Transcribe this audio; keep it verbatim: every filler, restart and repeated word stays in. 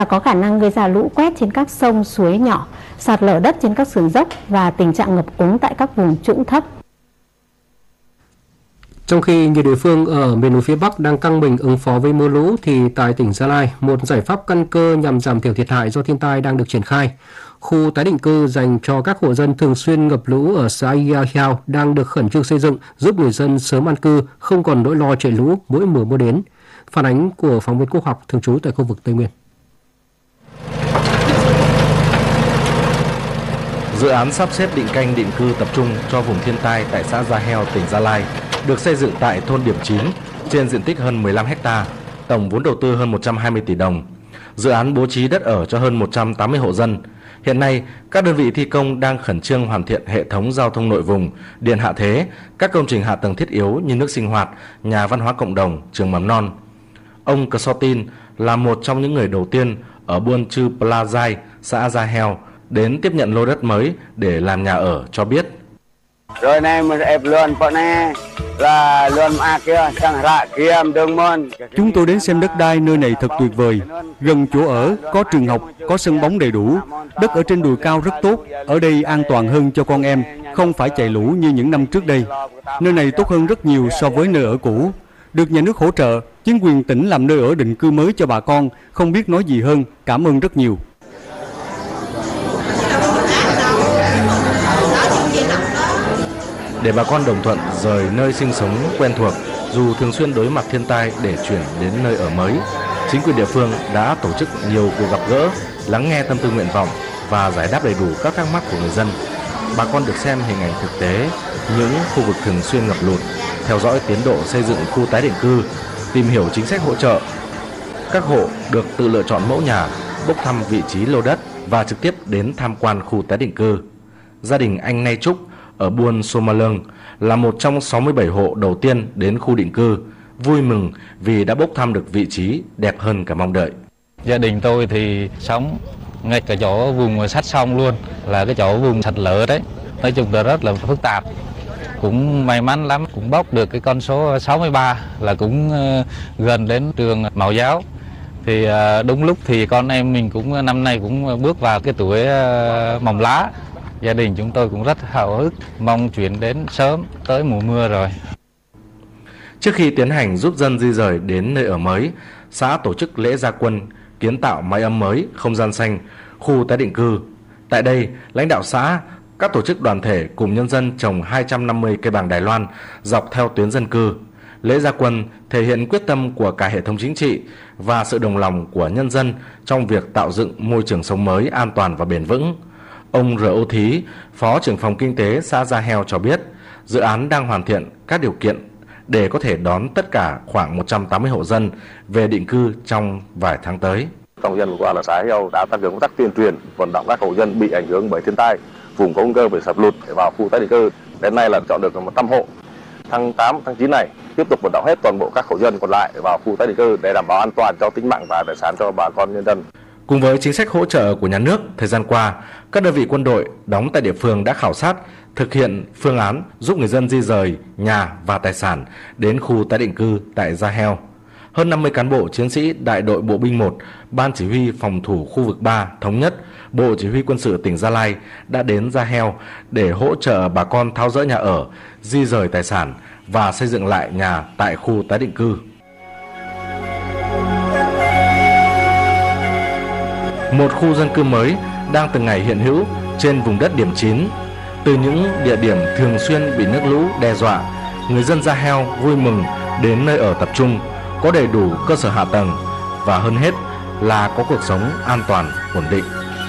Có khả năng gây ra lũ quét trên các sông, suối nhỏ, sạt lở đất trên các sườn dốc và tình trạng ngập úng tại các vùng trũng thấp. Trong khi nhiều địa phương ở miền núi phía Bắc đang căng mình ứng phó với mưa lũ, thì tại tỉnh Gia Lai, một giải pháp căn cơ nhằm giảm thiểu thiệt hại do thiên tai đang được triển khai. Khu tái định cư dành cho các hộ dân thường xuyên ngập lũ ở xã Ia Hiao đang được khẩn trương xây dựng, giúp người dân sớm an cư, không còn nỗi lo chạy lũ mỗi mùa mưa đến. Phản ánh của phóng viên Quốc Học thường trú tại khu vực Tây Nguyên. Dự án sắp xếp định canh định cư tập trung cho vùng thiên tai tại xã Gia Heo, tỉnh Gia Lai được xây dựng tại thôn Điểm chín trên diện tích hơn mười lăm héc ta, tổng vốn đầu tư hơn một trăm hai mươi tỷ đồng. Dự án bố trí đất ở cho hơn một trăm tám mươi hộ dân. Hiện nay, các đơn vị thi công đang khẩn trương hoàn thiện hệ thống giao thông nội vùng, điện hạ thế, các công trình hạ tầng thiết yếu như nước sinh hoạt, nhà văn hóa cộng đồng, trường mầm non. Ông Cờ So Tin là một trong những người đầu tiên ở Buôn Chư Plazai, xã Gia Heo, đến tiếp nhận lô đất mới để làm nhà ở cho biết. Rồi này mình ép luôn bọn này là luôn à kia chẳng rạ kia đường môn. Chúng tôi đến xem đất đai nơi này thật tuyệt vời, gần chỗ ở, có trường học, có sân bóng đầy đủ, đất ở trên đồi cao rất tốt, ở đây an toàn hơn cho con em, không phải chạy lũ như những năm trước đây. Nơi này tốt hơn rất nhiều so với nơi ở cũ. Được nhà nước hỗ trợ, chính quyền tỉnh làm nơi ở định cư mới cho bà con, không biết nói gì hơn, cảm ơn rất nhiều. Để bà con đồng thuận rời nơi sinh sống quen thuộc, dù thường xuyên đối mặt thiên tai để chuyển đến nơi ở mới, chính quyền địa phương đã tổ chức nhiều cuộc gặp gỡ, lắng nghe tâm tư nguyện vọng và giải đáp đầy đủ các thắc mắc của người dân. Bà con được xem hình ảnh thực tế những khu vực thường xuyên ngập lụt, theo dõi tiến độ xây dựng khu tái định cư, tìm hiểu chính sách hỗ trợ. Các hộ được tự lựa chọn mẫu nhà, bốc thăm vị trí lô đất và trực tiếp đến tham quan khu tái định cư. Gia đình anh Nay Trúc ở Buôn Somalung là một trong sáu mươi bảy hộ đầu tiên đến khu định cư, vui mừng vì đã bốc thăm được vị trí đẹp hơn cả mong đợi. Gia đình tôi thì sống ngay cả chỗ vùng sát sông luôn, là cái chỗ vùng sạt lở đấy. Nói chung là rất là phức tạp. Cũng may mắn lắm, cũng bốc được cái con số sáu mươi ba là cũng gần đến trường mẫu giáo. Thì đúng lúc thì con em mình cũng năm nay cũng bước vào cái tuổi mồng lá. Gia đình chúng tôi cũng rất hào hức, mong chuyển đến sớm tới mùa mưa rồi. Trước khi tiến hành giúp dân di rời đến nơi ở mới, xã tổ chức lễ gia quân kiến tạo mái ấm mới, không gian xanh, khu tái định cư. Tại đây, lãnh đạo xã, các tổ chức đoàn thể cùng nhân dân trồng hai trăm năm mươi cây bàng Đài Loan dọc theo tuyến dân cư. Lễ gia quân thể hiện quyết tâm của cả hệ thống chính trị và sự đồng lòng của nhân dân trong việc tạo dựng môi trường sống mới an toàn và bền vững. Ông R. Ô Thí, Phó trưởng phòng kinh tế xã Gia Heo cho biết, dự án đang hoàn thiện các điều kiện để có thể đón tất cả khoảng một trăm tám mươi hộ dân về định cư trong vài tháng tới. Trong thời gian vừa qua là xã Heo đã tăng cường công tác tuyên truyền, vận động các hộ dân bị ảnh hưởng bởi thiên tai, vùng có nguy cơ về sạt lụt để vào khu tái định cư. Đến nay là chọn được một trăm hộ. Tháng tám, tháng chín này tiếp tục vận động hết toàn bộ các hộ dân còn lại vào khu tái định cư để đảm bảo an toàn cho tính mạng và tài sản cho bà con nhân dân. Cùng với chính sách hỗ trợ của nhà nước, thời gian qua, các đơn vị quân đội đóng tại địa phương đã khảo sát, thực hiện phương án giúp người dân di rời nhà và tài sản đến khu tái định cư tại Gia Heo. Hơn năm mươi cán bộ chiến sĩ Đại đội Bộ binh một, Ban Chỉ huy Phòng thủ khu vực ba Thống nhất, Bộ Chỉ huy Quân sự tỉnh Gia Lai đã đến Gia Heo để hỗ trợ bà con tháo dỡ nhà ở, di rời tài sản và xây dựng lại nhà tại khu tái định cư. Một khu dân cư mới đang từng ngày hiện hữu trên vùng đất Điểm chín. Từ những địa điểm thường xuyên bị nước lũ đe dọa, người dân Gia Heo vui mừng đến nơi ở tập trung, có đầy đủ cơ sở hạ tầng và hơn hết là có cuộc sống an toàn, ổn định.